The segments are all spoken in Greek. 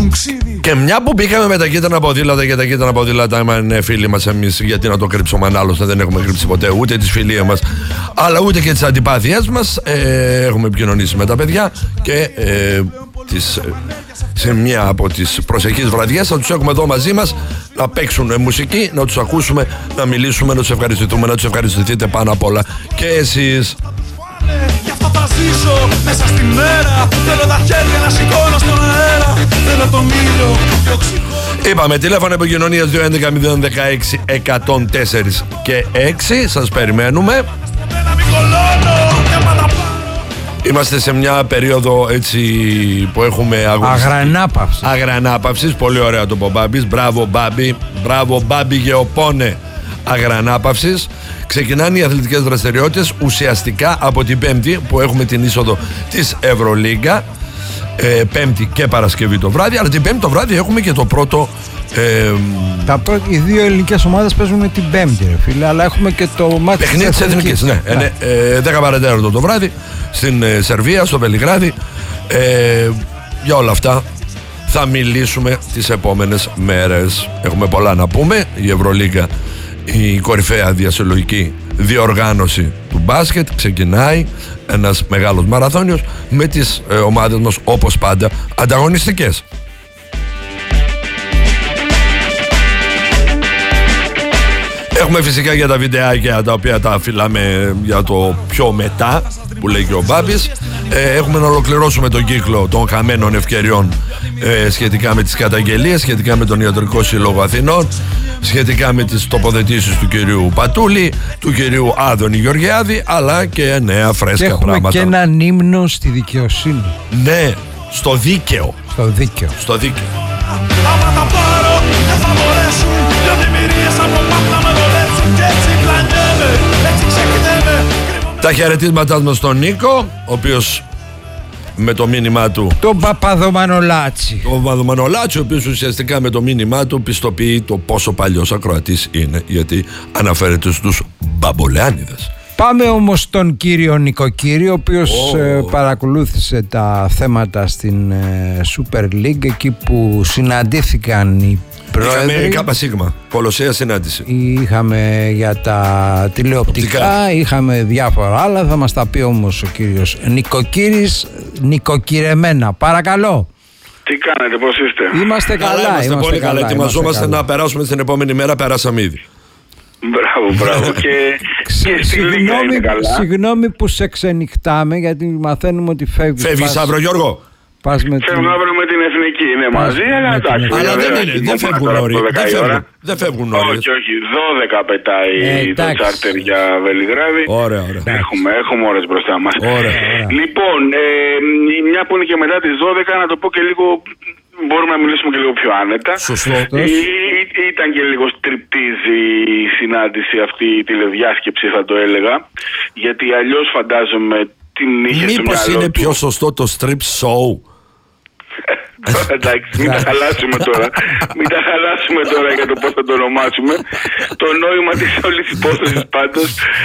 Και μια που πήγαμε με τα κίτρινα ποδήλατα, και τα κίτρινα ποδήλατα είναι φίλοι μας εμείς, γιατί να το κρύψουμε, αν άλλωστε δεν έχουμε κρύψει ποτέ ούτε τις φιλίες μας, αλλά ούτε και τις αντιπάθειές μας. Έχουμε επικοινωνήσει με τα παιδιά και σε μια από τις προσεχείς βραδιές θα τους έχουμε εδώ μαζί μας να παίξουν μουσική, να τους ακούσουμε, να μιλήσουμε, να τους ευχαριστηθούμε, να τους ευχαριστηθείτε πάνω απ' όλα και εσείς. Γι' αυτό θα ζήσω μέσα στη μέρα. Θέλω τα χέρια να σηκώνω στον αέρα. Θέλω τον ήλιο και οξυγόνο. Είπαμε τηλέφωνο επικοινωνίας 211-016-104 και 6. Σας περιμένουμε. Είμαστε σε μια περίοδο έτσι που έχουμε αγρανάπαυσης. Πολύ ωραία το Μπομπάμπης. Μπράβο Μπάμπη. Μπράβο Μπάμπη Γεωπόνε. Αγρανάπαυσης. Ξεκινάνε οι αθλητικές δραστηριότητες ουσιαστικά από την Πέμπτη που έχουμε την είσοδο της Ευρωλίγκα. Πέμπτη και Παρασκευή το βράδυ, αλλά την Πέμπτη το βράδυ έχουμε και το πρώτο. Οι δύο ελληνικές ομάδες παίζουν την Πέμπτη, ρε φίλε, αλλά έχουμε και το μάτι παιχνίδι της Εθνικής. Ναι, 10 παρατέταρτο το βράδυ στην Σερβία, στο Βελιγράδι. Για όλα αυτά θα μιλήσουμε τις επόμενες μέρες. Έχουμε πολλά να πούμε. Η Ευρωλίγκα, η κορυφαία διασυλλογική διοργάνωση του μπάσκετ, ξεκινάει ένας μεγάλος μαραθώνιος με τις ομάδες μας όπως πάντα ανταγωνιστικές. Έχουμε φυσικά για τα βιντεάκια τα οποία τα φυλάμε για το πιο μετά που λέει και ο Μπάμπης. Έχουμε να ολοκληρώσουμε τον κύκλο των χαμένων ευκαιριών σχετικά με τις καταγγελίες, σχετικά με τον Ιατρικό Σύλλογο Αθηνών, σχετικά με τις τοποθετήσεις του κυρίου Πατούλη, του κυρίου Άδωνη Γεωργιάδη, αλλά και νέα φρέσκα και πράγματα. Και έναν ύμνο στη δικαιοσύνη. Ναι, στο δίκαιο. Στο δίκαιο. Στο δίκαιο. Άμα τα πάρω, δεν θα μπορέσουν. Δυο δημιουργίες από μάτια με βολέψουν. Κι έτσι πλανιέμαι, έτσι ξεκινάμε. Τα χαιρετίσματά μας στον Νίκο, ο οποίος με το μήνυμά του, τον Παπαδομανολάτσι. Ο Παπαδομανολάτσι, ο οποίος ουσιαστικά με το μήνυμά του πιστοποιεί το πόσο παλιός ακροατής είναι, γιατί αναφέρεται στους Μπαμπολεάνιδες. Πάμε όμως στον κύριο Νικοκύριο, ο οποίος παρακολούθησε τα θέματα στην Super League, εκεί που συναντήθηκαν οι πρόεδροι. Είχαμε ΚΑΠΑ ΣΥΓΜΑ, κολοσσέα συνάντηση. Είχαμε για τα τηλεοπτικά, είχαμε διάφορα άλλα. Θα μας τα πει όμως ο κύριος Νικοκύρης, νοικοκυρεμένα. Παρακαλώ. Τι κάνετε, πώς είστε? Είμαστε καλά, είμαστε πολύ καλά. Ετοιμαζόμαστε να περάσουμε την επόμενη μέρα, περάσαμε ήδη. Μπράβο. Και συγγνώμη που σε ξενυχτάμε, γιατί μαθαίνουμε ότι φεύγεις. Φεύγεις αύριο, Γιώργο? Φεύγω αύριο με την Εθνική, είναι μαζί, αλλά εντάξει. Αλλά δεν φεύγουν νωρίς. Δεν φεύγουν νωρίς. Όχι, 12 πετάει το τσάρτερ για Βελιγράδι. Ωραία. Έχουμε ώρες μπροστά μας. Λοιπόν, μια που είναι και μετά τις 12, να το πω και λίγο. Μπορούμε να μιλήσουμε και λίγο πιο άνετα. Σωστό. Ήταν και λίγο στριπτίζ η συνάντηση αυτή, η τηλεδιάσκεψη θα το έλεγα. Γιατί αλλιώς φαντάζομαι την είχε στο μυαλό. Μήπως είναι πιο σωστό το strip show? Εντάξει, μην τα χαλάσουμε τώρα για το πώς θα το ονομάσουμε. Το νόημα της όλης υπόθεσης πάντως.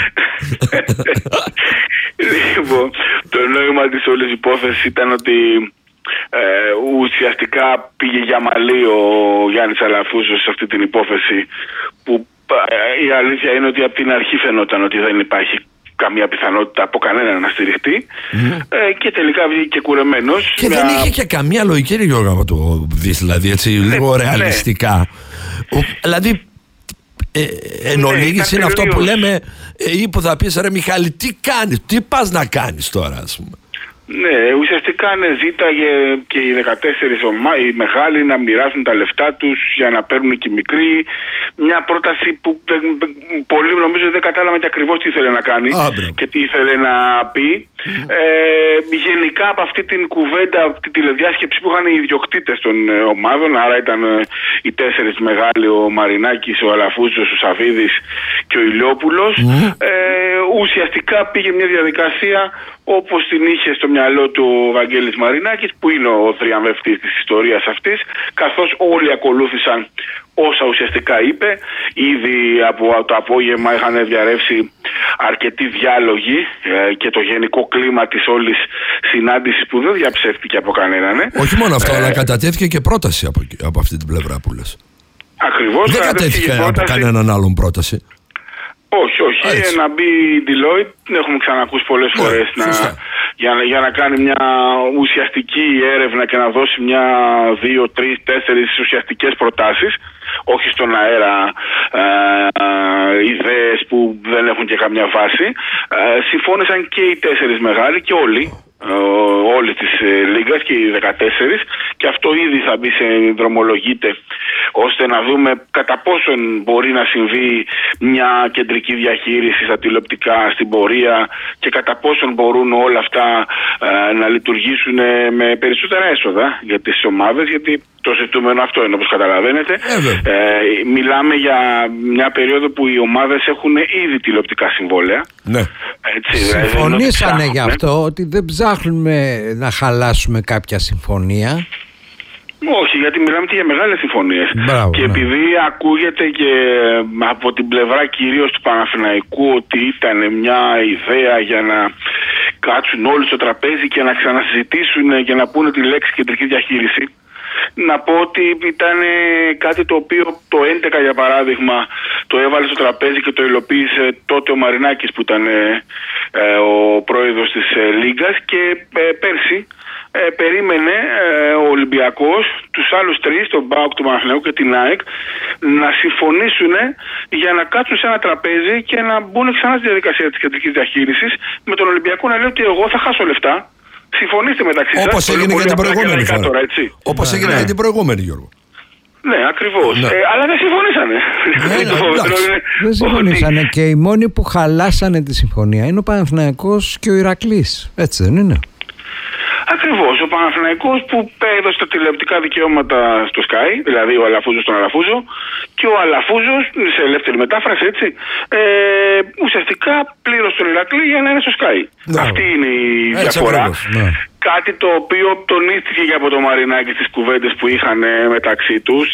Λοιπόν, το νόημα της όλης υπόθεσης ήταν ότι ουσιαστικά πήγε για μαλλί ο Γιάννης Αλαφούζος σε αυτή την υπόθεση, που η αλήθεια είναι ότι από την αρχή φαινόταν ότι δεν υπάρχει καμία πιθανότητα από κανέναν να στηριχτεί, και τελικά βγήκε κουρεμένος. Και δεν είχε και καμία λογική, Γιώργο, να το δεις, δηλαδή έτσι λίγο ρεαλιστικά. Δηλαδή εν ολίγης είναι αυτό που λέμε, ή που θα πεις, ρε Μιχάλη, τι κάνεις, τι πας να κάνεις τώρα, ας πούμε. Ναι, ουσιαστικά ζήταγε και οι 14 οι μεγάλοι να μοιράσουν τα λεφτά τους για να παίρνουν και οι μικροί. Μια πρόταση που πολλοί νομίζω δεν κατάλαβαν και ακριβώς τι ήθελε να κάνει και τι ήθελε να πει. Γενικά από αυτή την κουβέντα, τη τηλεδιάσκεψη που είχαν οι ιδιοκτήτες των ομάδων, άρα ήταν οι 4 μεγάλοι, ο Μαρινάκης, ο Αλαφούζος, ο Σαβίδης και ο Ηλιόπουλος, ουσιαστικά πήγε μια διαδικασία όπως την είχε στο μυαλό του ο Βαγγέλης Μαρινάκης, που είναι ο θριαμβευτής της ιστορίας αυτής, καθώς όλοι ακολούθησαν όσα ουσιαστικά είπε. Ήδη από το απόγευμα είχαν διαρρεύσει αρκετοί διάλογοι και το γενικό κλίμα της όλης συνάντησης που δεν διαψεύτηκε από κανέναν. Όχι μόνο αυτό, αλλά κατατέθηκε και πρόταση από αυτή την πλευρά που λες. Ακριβώς. Δεν κατατέθηκε από κανέναν άλλον πρόταση. Όχι. Να μπει η Deloitte, έχουμε ξανακούσει πολλές φορές για να κάνει μια ουσιαστική έρευνα και να δώσει 2, 3, 4 ουσιαστικές προτάσεις, όχι στον αέρα ιδέες που δεν έχουν και καμιά βάση. Συμφώνησαν και οι 4 μεγάλοι και όλοι της Λίγκας και οι 14, και αυτό ήδη θα μπει δρομολογείται, ώστε να δούμε κατά πόσον μπορεί να συμβεί μια κεντρική διαχείριση στα τηλεοπτικά στην πορεία και κατά πόσον μπορούν όλα αυτά να λειτουργήσουν με περισσότερα έσοδα για τις ομάδες, γιατί το ζητούμενο αυτό είναι, όπως καταλαβαίνετε. Μιλάμε για μια περίοδο που οι ομάδες έχουν ήδη τηλεοπτικά συμβόλαια. Ναι. Συμφωνήσανε γι' αυτό, ότι δεν ψάχνουμε να χαλάσουμε κάποια συμφωνία. Όχι, γιατί μιλάμε και για μεγάλες συμφωνίες. Και επειδή ακούγεται και από την πλευρά κυρίως του Παναθηναϊκού ότι ήταν μια ιδέα για να κάτσουν όλοι στο τραπέζι και να ξανασυζητήσουν και να πούνε τη λέξη κεντρική διαχείριση, να πω ότι ήταν κάτι το οποίο το 11 για παράδειγμα το έβαλε στο τραπέζι και το υλοποίησε τότε ο Μαρινάκης που ήταν ο πρόεδρος της Λίγκας, και πέρσι περίμενε ο Ολυμπιακός τους άλλους 3, τον ΠΑΟΚ, τον Παναθηναϊκό και την ΑΕΚ, να συμφωνήσουν για να κάτσουν σε ένα τραπέζι και να μπουν ξανά στη διαδικασία της κεντρικής διαχείρισης, με τον Ολυμπιακό να λέει ότι εγώ θα χάσω λεφτά. Συμφωνήστε μεταξύ σας. Όπως έγινε και την προηγούμενη φορά. Τώρα, όπως έγινε και την προηγούμενη, Γιώργο. Ναι, ακριβώς. Αλλά δεν συμφωνήσανε. Δεν συμφωνήσανε και οι μόνοι που χαλάσανε τη συμφωνία είναι ο Παναθηναϊκός και ο Ηρακλής. Έτσι δεν είναι? Ακριβώς. Ο Παναθηναϊκός που έδωσε τα τηλεοπτικά δικαιώματα στο Sky, δηλαδή ο Αλαφούζος στον Αλαφούζο, και ο Αλαφούζος, σε ελεύθερη μετάφραση έτσι, ουσιαστικά πλήρωσε τον Ηρακλή για να είναι στο Sky. Αυτή είναι η διαφορά. Κάτι το οποίο τονίστηκε και από το Μαρινάκη στις κουβέντες που είχαν μεταξύ τους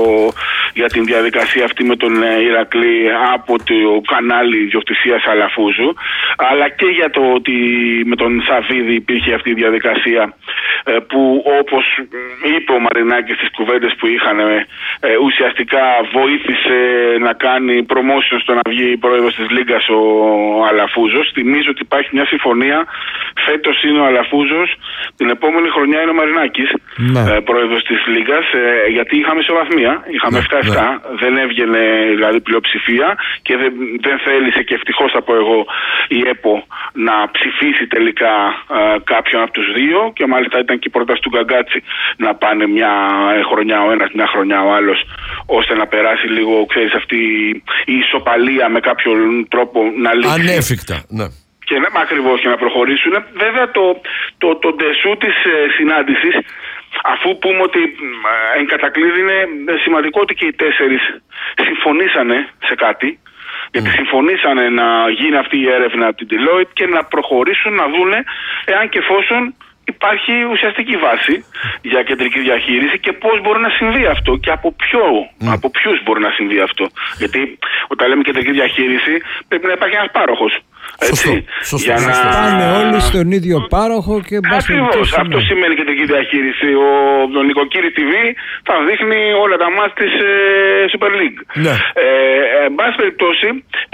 για την διαδικασία αυτή με τον Ηρακλή από το κανάλι ιδιοκτησίας Αλαφούζου, αλλά και για το ότι με τον Σαββίδη υπήρχε αυτή η διαδικασία που, όπως είπε ο Μαρινάκης στις κουβέντες που είχαν, ουσιαστικά βοήθησε να κάνει promotion στο να βγει πρόεδρος της Λίγκας ο Αλαφούζος. Θυμίζω ότι υπάρχει μια συμφωνία, φέτος είναι ο Αλαφούζος, την επόμενη χρονιά είναι ο Μαρινάκης, πρόεδρος της Λίγκας, γιατί είχαμε ισοβαθμία, είχαμε 7-7, δεν έβγαινε δηλαδή πλειοψηφία και δεν θέλησε, και ευτυχώς θα πω εγώ, η ΕΠΟ να ψηφίσει τελικά κάποιον από τους δύο, και μάλιστα ήταν και η πρόταση του Γκαγκάτσι να πάνε μια χρονιά ο ένας, μια χρονιά ο άλλος, ώστε να περάσει λίγο, ξέρεις, αυτή η ισοπαλία με κάποιον τρόπο να λήξει. Ανέφικτα, ναι. Και ακριβώς, και να προχωρήσουν. Βέβαια το ντεσού της συνάντησης, αφού πούμε ότι εν κατακλείδη είναι σημαντικό ότι και οι 4 συμφωνήσανε σε κάτι, γιατί συμφωνήσανε να γίνει αυτή η έρευνα από την Deloitte και να προχωρήσουν να δούνε εάν και εφόσον υπάρχει ουσιαστική βάση για κεντρική διαχείριση και πώς μπορεί να συμβεί αυτό και από ποιους μπορεί να συμβεί αυτό. Γιατί όταν λέμε κεντρική διαχείριση πρέπει να υπάρχει ένας πάροχος. Σωστό. Για να πάνε όλοι στον ίδιο πάροχο και ακριβώς. Αυτό σημαίνει κεντρική διαχείριση. Ο Νοικοκύρη TV θα δείχνει όλα τα μάτς της Super League. Ναι. Εν πάση περιπτώσει,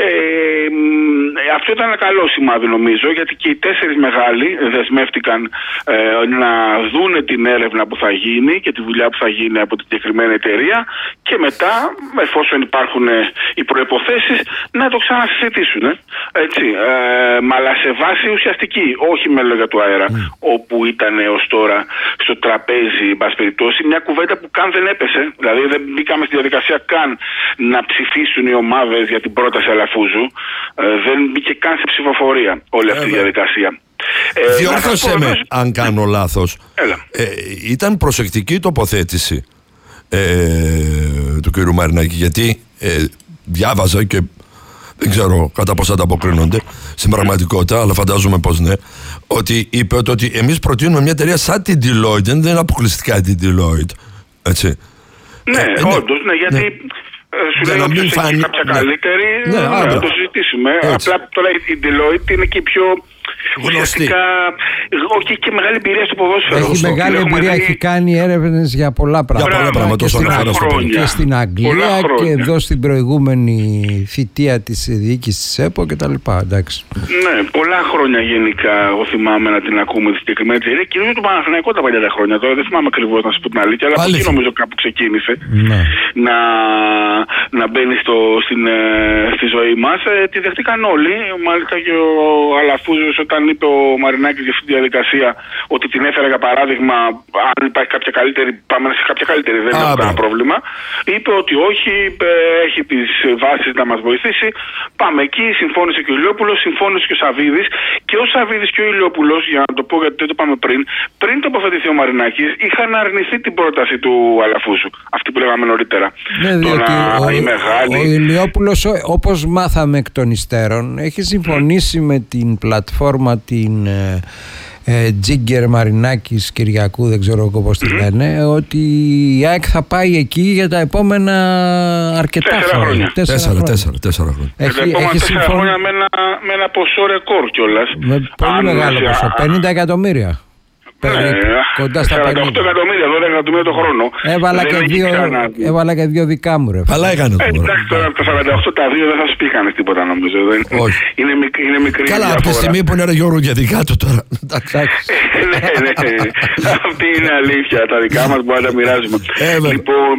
αυτό ήταν ένα καλό σημάδι νομίζω, γιατί και οι 4 μεγάλοι δεσμεύτηκαν να δούνε την έρευνα που θα γίνει και τη δουλειά που θα γίνει από την συγκεκριμένη εταιρεία, και μετά, εφόσον υπάρχουν οι προϋποθέσεις, να το ξανασυζητήσουν. Έτσι. Αλλά σε βάση ουσιαστική, όχι με λόγια του αέρα, όπου ήταν ως τώρα στο τραπέζι, εν πάση περιπτώσει, μια κουβέντα που καν δεν έπεσε. Δηλαδή δεν μπήκαμε στη διαδικασία καν να ψηφίσουν οι ομάδες για την πρόταση Αλαφούζου. Δεν μπήκε καν σε ψηφοφορία όλη αυτή η διαδικασία. Διόρθωσέ με αν κάνω λάθος. Ήταν προσεκτική η τοποθέτηση του κ. Μαρινάκη, γιατί διάβαζα και δεν ξέρω κατά πόσο ανταποκρίνονται στην πραγματικότητα, αλλά φαντάζομαι πως ναι, ότι είπε ότι εμείς προτείνουμε μια εταιρεία σαν την Deloitte, δεν είναι αποκλειστικά την Deloitte. Έτσι. Ναι, όντως, ναι, γιατί Σου λέει ότι έχει κάποια καλύτερη, να το συζητήσουμε. Απλά τώρα η Deloitte είναι και πιο ουσιαστικά και μεγάλη εμπειρία στο ποδόσφαιρο. Έχει μεγάλη εμπειρία, έχει κάνει έρευνες για πολλά πράγματα. Και στην Αγγλία και εδώ στην προηγούμενη θητεία της διοίκησης της ΕΠΟ κτλ. Ναι, πολλά χρόνια γενικά εγώ θυμάμαι να την ακούμε τη συγκεκριμένη εταιρεία. Κυρίως το Παναθηναϊκό τα παλιά χρόνια. Τώρα δεν θυμάμαι ακριβώς να σου πω την αλήθεια, αλλά από εκεί νομίζω κάπου ξεκίνησε να μπαίνει στη ζωή μας. Τη δεχτήκαν όλοι. Μάλιστα και ο Αλαφούζος, όταν είπε ο Μαρινάκης για αυτή τη διαδικασία ότι την έφερε για παράδειγμα, αν υπάρχει κάποια καλύτερη, πάμε σε κάποια καλύτερη, δεν έχω κανένα πρόβλημα. Είπε ότι όχι, έχει τις βάσεις να μας βοηθήσει. Πάμε εκεί, συμφώνησε και ο Ηλιόπουλος, συμφώνησε και ο Σαββίδης. Και ο Σαββίδης και ο Ηλιόπουλος, για να το πω γιατί δεν το είπαμε πριν τοποθετηθεί ο Μαρινάκης, είχαν αρνηθεί την πρόταση του Αλαφούζου. Αυτή που λέγαμε νωρίτερα. Ναι, διότι ο Ηλιόπουλος, όπως μάθαμε εκ των υστέρων, έχει συμφωνήσει με την πλατφόρμα την Τζίγκερ Μαρινάκης Κυριακού, δεν ξέρω πώς τη λένε, ότι η ΑΕΚ θα πάει εκεί για τα επόμενα αρκετά χρόνια. 4 χρόνια. Έχει συμφωνήσει με ένα ποσό ρεκόρ κιόλας. Με πολύ μεγάλο ποσό, 50 εκατομμύρια. Κοντά στα 48 εκατομμύρια, 12 εκατομμύρια το χρόνο. Έβαλα και 2 δικά μου, ρε. Αλλά έκανε. Εντάξει, τώρα από τα 48 τα 2 δεν θα σου πει κανείς τίποτα, νομίζω. Όχι. Είναι μικρή. Καλά, από τη στιγμή που είναι ρε Γιώργο για δικά του τώρα. Ναι. Αυτή είναι αλήθεια. Τα δικά μας μπορεί να τα μοιράζουμε. Λοιπόν,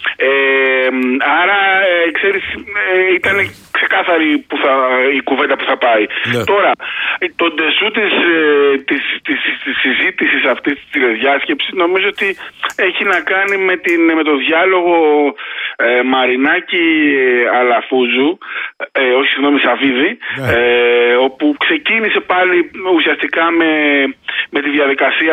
άρα ξέρεις, ήταν ξεκάθαρη η κουβέντα που θα πάει. Τώρα, το ντεσού της συζήτησης αυτής της τηλεδιάσκεψης νομίζω ότι έχει να κάνει με το διάλογο Μαρινάκη Αλαφούζου, όχι συγγνώμη Σαββίδη, όπου ξεκίνησε πάλι ουσιαστικά με τη διαδικασία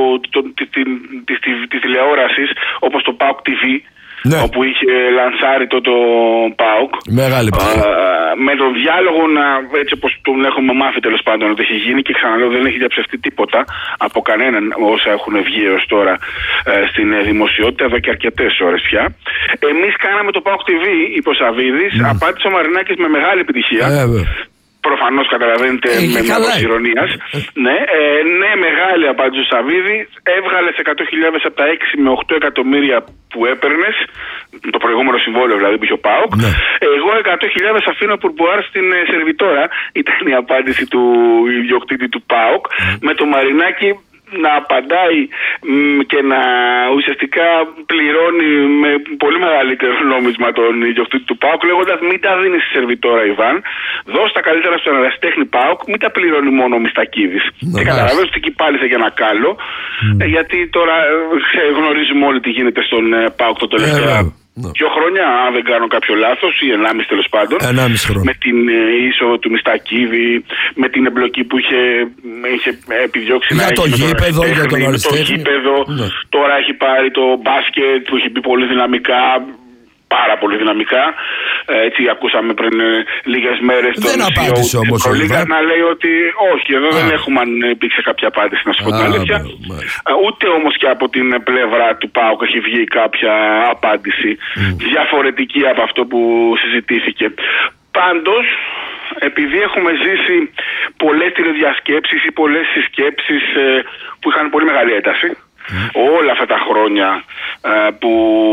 της τηλεόρασης, όπως το PAOK TV, όπου είχε λανσάρει το ΠΑΟΚ. Μεγάλη επιτυχία. Με τον διάλογο, έτσι όπως τον έχουμε μάθει τέλος πάντων ότι έχει γίνει, και ξαναλέω δεν έχει διαψευστεί τίποτα από κανέναν όσα έχουν βγει έως τώρα στην δημοσιότητα εδώ και αρκετές ώρες πια. Εμείς κάναμε το PAOK TV, είπε ο Σαββίδης, απάντησε ο Μαρινάκης με μεγάλη επιτυχία. Προφανώς καταλαβαίνετε με μια δόση ηρωνίας. Ναι, μεγάλη απάντηση ο Σαββίδη. Έβγαλες 100.000 από τα 6 με 8 εκατομμύρια που έπαιρνες, το προηγούμενο συμβόλαιο δηλαδή που είχε ο ΠΑΟΚ. Εγώ 100.000 αφήνω πουρμπουάρ στην σερβιτόρα. Ήταν η απάντηση του ιδιοκτήτη του ΠΑΟΚ. Με το Μαρινάκι να απαντάει και να ουσιαστικά πληρώνει με πολύ μεγαλύτερο νόμισμα τον ιδιοκτήτη του ΠΑΟΚ, λέγοντας μην τα δίνεις στη σερβιτόρα Ιβάν, δώσ' τα καλύτερα στον ερασιτέχνη ΠΑΟΚ, μην τα πληρώνει μόνο ο Μιστακίδης. Και καταλαβαίνω ότι εκεί πάλι είσαι για ένα κάλο, γιατί τώρα γνωρίζουμε όλοι τι γίνεται στον ΠΑΟΚ το τελευταίο 2 χρόνια, αν δεν κάνω κάποιο λάθος, ή 1,5 τέλος πάντων, με την είσοδο του Μιστακίδη, με την εμπλοκή που είχε επιδιώξει για το γήπεδο, για τον αριστέχνη. Τώρα έχει πάρει το μπάσκετ που έχει μπει πολύ δυναμικά, πάρα πολύ δυναμικά. Έτσι ακούσαμε πριν λίγες μέρες δεν απάντησε όμως ο Ιβάν να λέει ότι όχι, εδώ δεν έχουμε αν υπήρξε κάποια απάντηση, να σου πω την αλήθεια. Ούτε όμως και από την πλευρά του ΠΑΟΚ έχει βγει κάποια απάντηση διαφορετική από αυτό που συζητήθηκε. Πάντως, επειδή έχουμε ζήσει πολλές τηλεδιασκέψεις ή πολλές συσκέψεις που είχαν πολύ μεγάλη ένταση όλα αυτά τα χρόνια που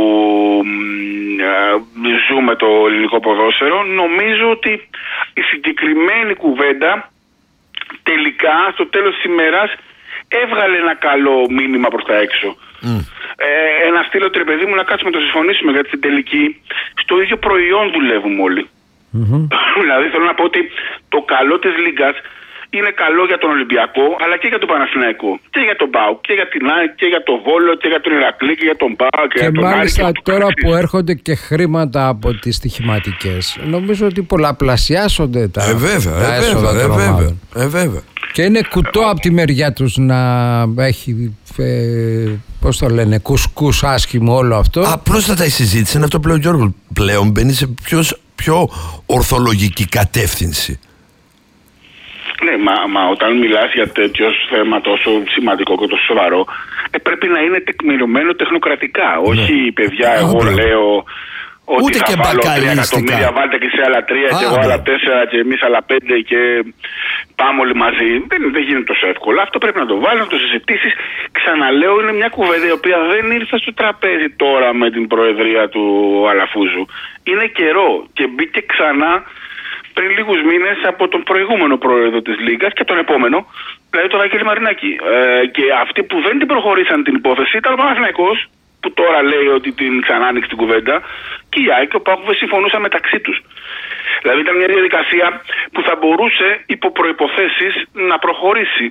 ζούμε το ελληνικό ποδόσφαιρο, νομίζω ότι η συγκεκριμένη κουβέντα τελικά στο τέλος της ημέρας έβγαλε ένα καλό μήνυμα προς τα έξω. Ένα στήλο, ρε παιδί μου, να κάτσουμε να το συμφωνήσουμε, γιατί στην τελική στο ίδιο προϊόν δουλεύουμε όλοι. Δηλαδή θέλω να πω ότι το καλό της Λίγκας είναι καλό για τον Ολυμπιακό, αλλά και για τον Παναθηναϊκό. Και για τον ΠΑΟΚ, και για την ΑΕΚ, και για τον Βόλο, και για τον Ηρακλή, και για τον ΠΑΟΚ. Και μάλιστα τώρα που έρχονται και χρήματα από τις στοιχηματικές, νομίζω ότι πολλαπλασιάζονται τα έσοδα των ομάδων. Και είναι κουτό από τη μεριά τους να έχει, πώς το λένε, κουσκούς άσχημο όλο αυτό. Απλούστατα η συζήτηση είναι αυτό που λέει ο Γιώργος. Πλέον μπαίνει σε πιο ορθολογική κατεύθυνση. Ναι, μα όταν μιλάς για τέτοιο θέμα τόσο σημαντικό και τόσο σοβαρό, πρέπει να είναι τεκμηριωμένο τεχνοκρατικά. Όχι, παιδιά, εγώ λέω Ότι ούτε θα και βάλω 3 μπακαλίστικα. εκατομμύρια, βάλτε και σε άλλα 3 και εγώ άλλα 4 και εμείς άλλα 5 και πάμε όλοι μαζί. Δεν γίνεται τόσο εύκολα. Αυτό πρέπει να το βάλεις, να το συζητήσεις. Ξαναλέω, είναι μια κουβέντα η οποία δεν ήρθε στο τραπέζι τώρα με την προεδρία του Αλαφούζου. Είναι καιρό και μπήκε ξανά πριν λίγους μήνες από τον προηγούμενο πρόεδρο της Λίγκας και τον επόμενο, δηλαδή τον Βαγγέλη Μαρινάκη. Και αυτοί που δεν την προχωρήσαν την υπόθεση ήταν ο Παναθηναϊκός, που τώρα λέει ότι την ξανά άνοιξε την κουβέντα, και η ΑΕΚ και ο ΠΑΟΚ δεν συμφωνούσαν μεταξύ τους. Δηλαδή ήταν μια διαδικασία που θα μπορούσε υπό προϋποθέσεις να προχωρήσει.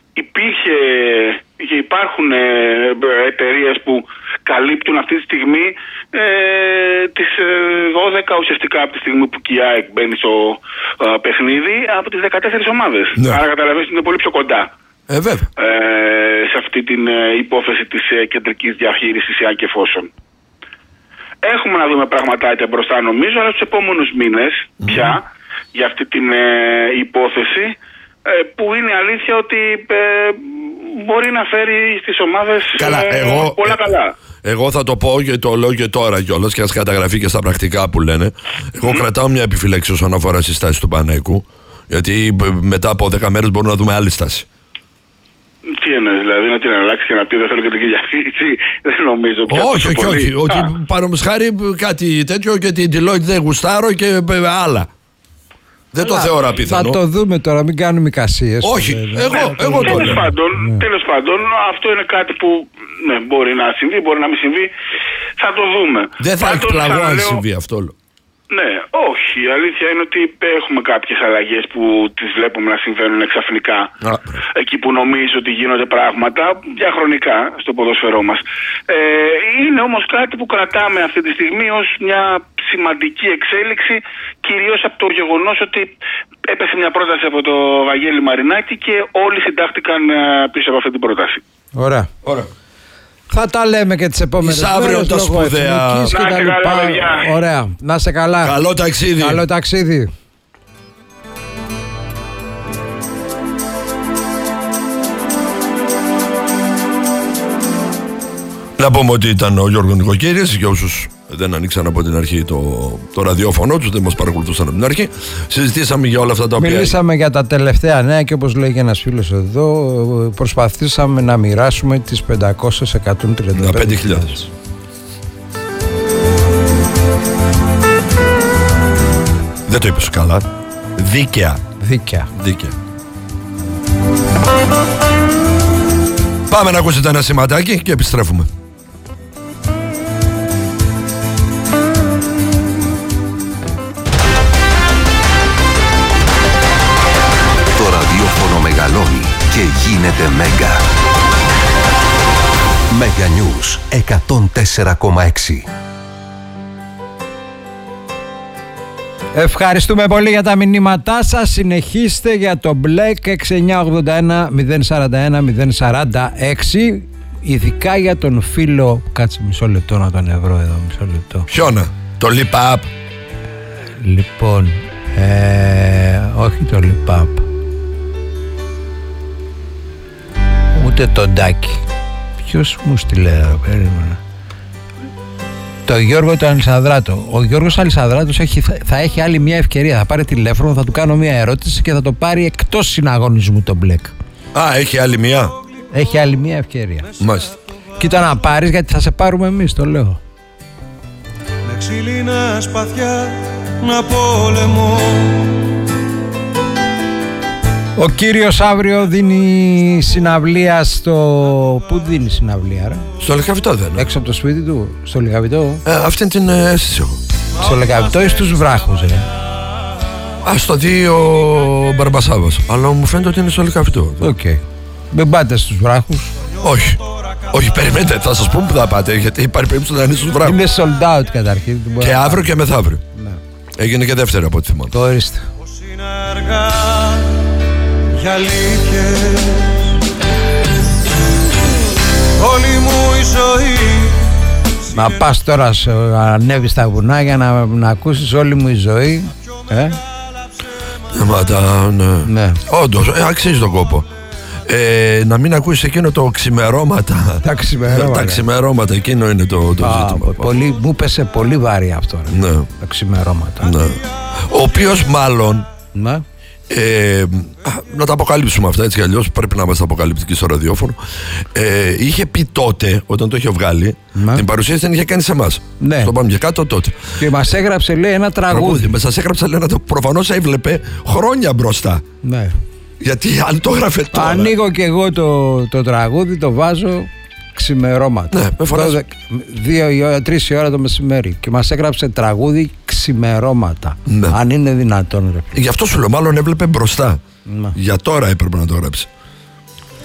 Υπάρχουν εταιρείες που καλύπτουν αυτή τη στιγμή τις 12 ουσιαστικά από τη στιγμή που η ΑΕΚ μπαίνει στο παιχνίδι από τις 14 ομάδες. Ναι. Άρα καταλαβαίνεις ότι είναι πολύ πιο κοντά. Βέβαια. Σε αυτή την υπόθεση της κεντρικής διαχείρισης η ΑΕΚ εφόσον. Έχουμε να δούμε πραγματάκια μπροστά νομίζω, αλλά στους επόμενους μήνες πια για αυτή την υπόθεση, που είναι αλήθεια ότι μπορεί να φέρει στις ομάδες πολλά καλά. Εγώ θα το πω και το λέω και τώρα κιόλας και ας καταγραφεί και στα πρακτικά που λένε. Εγώ κρατάω μια επιφύλαξη όσον αφορά στη στάση του Παναθηναϊκού, γιατί μετά από 10 μέρες μπορούμε να δούμε άλλη στάση. Τι εννοείς, δηλαδή να την αλλάξει και να πει δεν θέλω και την Κυριακή? Δεν νομίζω πια. Όχι. Ότι παρόμοιος χάρη κάτι τέτοιο και την Deloitte δεν γουστάρω και άλλα. Δεν το θεωρώ απίθανο. Θα το δούμε τώρα, μην κάνουμε εικασίες. Όχι, εγώ το λέω. Τέλος πάντων, αυτό είναι κάτι που μπορεί να συμβεί, μπορεί να μην συμβεί. Θα το δούμε. Δεν θα εκπλαγώ αν συμβεί αυτό. Ναι, όχι. Η αλήθεια είναι ότι έχουμε κάποιες αλλαγές που τις βλέπουμε να συμβαίνουν ξαφνικά. Εκεί που νομίζω ότι γίνονται πράγματα διαχρονικά στο ποδόσφαιρό μας. Είναι όμως κάτι που κρατάμε αυτή τη στιγμή ως μια σημαντική εξέλιξη, κυρίως από το γεγονός ότι έπεσε μια πρόταση από το Βαγγέλη Μαρινάκη και όλοι συντάχτηκαν πίσω από αυτή την πρόταση. Ωραία. Θα τα λέμε και τις επόμενες μέρες. Αύριο τα σπουδαία. Ωραία. Να σε καλά. Καλό ταξίδι. Καλό ταξίδι. Να πούμε ότι ήταν ο Γιώργος Νοικοκύρης, για όσους δεν ανοίξαν από την αρχή το ραδιόφωνο τους, δεν μας παρακολουθούσαν από την αρχή. Συζητήσαμε για όλα αυτά τα οποία... Μιλήσαμε για τα τελευταία νέα και όπως λέει και ένας φίλος εδώ, προσπαθήσαμε να μοιράσουμε τις 535.000. Δεν το είπες καλά. Δίκαια. Πάμε να ακούσετε ένα σηματάκι και επιστρέφουμε. Το ραδιόφωνο μεγαλώνει και γίνεται μέγα. Μέγα News 104,6. Ευχαριστούμε πολύ για τα μηνύματά σας. Συνεχίστε για το Black 6981 041 046. Ειδικά για τον φίλο. Κάτσε μισό λεπτό να τον ευρώ εδώ. Μισό λεπτό. Ποιον? Το Lip Up. Λοιπόν, όχι το Lip Up. Ούτε το Ντάκι. Ποιος μου στείλε, περίμενα. Το Γιώργο του Αλισανδράτο. Ο Γιώργος Αλισανδράτος θα έχει άλλη μια ευκαιρία. Θα πάρει τηλέφωνο, θα του κάνω μια ερώτηση και θα το πάρει εκτός συναγωνισμού το Black. Έχει άλλη μια. Έχει άλλη μια ευκαιρία. Μάλιστα. Κοίτα να πάρεις, γιατί θα σε πάρουμε εμείς, το λέω. Με ξύλινα σπαθιά να πόλεμω. Ο κύριος αύριο δίνει συναυλία στο... Πού δίνει συναυλία, ρε? Στο Λεκαβητό δεν είναι? Έξω από το σπίτι του, στο Λεκαβητό. Αυτή την αίσθηση έχω. Στο Λεκαβητό ή στους Βράχους, ρε? Στο δει ο Μπαρμπασάβας. Αλλά μου φαίνεται ότι είναι στο Λεκαβητό. Οκ. Δεν πάτε στους Βράχους? Όχι, περιμένετε, θα σας πούμε που θα πάτε, γιατί υπάρχει περίπτωση να είναι στους Βράχους. Είναι sold out καταρχήν. Και αύριο και μεθαύριο. Ναι. Έγινε και δεύτερη από ό,τι θυμάμαι. Το ορίστε. Για αλήθειες, όλη μου η ζωή. Να πας τώρα, ανέβεις στα βουνά για να ακούσεις όλη μου η ζωή. Ναι. Όντως, αξίζει τον κόπο. να μην ακούσει εκείνο το ξημερώματα. Τα ξημερώματα, εκείνο είναι το ζήτημα. Μου πέσε πολύ βάρη αυτό. Ναι. Τα ξημερώματα. Ναι. Ο οποίος μάλλον. Ναι. Να τα αποκαλύψουμε αυτά, έτσι κι αλλιώς πρέπει να είμαστε αποκαλυπτικοί στο ραδιόφωνο. Είχε πει τότε, όταν το είχε βγάλει, την παρουσίαση την είχε κάνει σε εμάς. Ναι. Το πάμε και κάτω τότε. Και μας έγραψε, λέει, ένα τραγούδι. Σας έγραψε, λέει, προφανώς έβλεπε χρόνια μπροστά. Ναι. Γιατί αν το έγραφε τώρα. Ανοίγω και εγώ το τραγούδι, το βάζω ξημερώματα. Ναι, 2-3 η ώρα το μεσημέρι. Και μας έγραψε τραγούδι ξημερώματα. Ναι. Αν είναι δυνατόν, ρε. Γι' αυτό σου λέω, μάλλον έβλεπε μπροστά. Για τώρα έπρεπε να το γράψει.